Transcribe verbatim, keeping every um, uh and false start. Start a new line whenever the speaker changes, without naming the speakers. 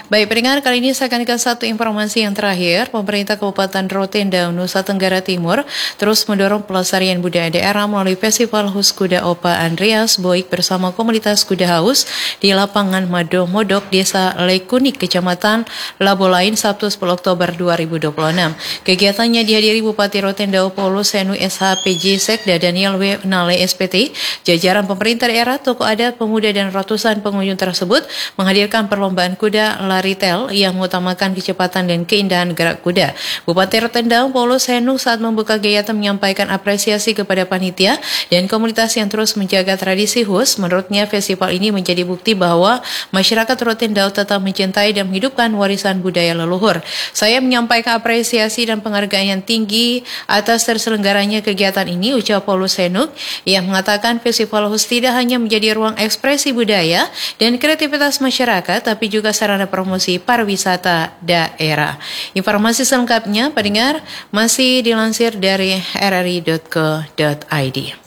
Baik, pendengar, kali ini saya akan ke satu informasi yang terakhir. Pemerintah Kabupaten Rotendao, Nusa Tenggara Timur terus mendorong pelestarian budaya daerah melalui Festival Hus Kuda Opa Andreas Boik bersama komunitas kuda haus di lapangan Mado Modok, Desa Lekunik, Kecamatan Labolain, Sabtu sepuluh Oktober dua ribu dua puluh enam. Kegiatannya dihadiri Bupati Rotendao Paulus Senu S H P J Sekda Daniel W. Nale S P T, jajaran pemerintah daerah, tokoh adat, pemuda, dan ratusan pengunjung tersebut menghadirkan perlombaan kuda lari tel yang mengutamakan kecepatan dan keindahan gerak kuda. Bupati Rotendao Paulus Senu saat membuka kegiatan menyampaikan apresiasi kepada panitia dan komunitas yang terus menjaga tradisi Hus. Menurutnya, festival ini menjadi bukti bahwa masyarakat Rotendao tetap mencintai dan menghidupkan warisan budaya leluhur. Saya menyampaikan apresiasi dan penghargaan yang tinggi atas terselenggaranya kegiatan ini, ucap Paulus Senu, yang mengatakan festival Hus tidak hanya menjadi ruang ekspresi budaya dan kreativitas masyarakat, tapi juga sarana promosi pariwisata daerah. Informasi selengkapnya, pendengar, masih dilansir dari r r i dot co dot i d.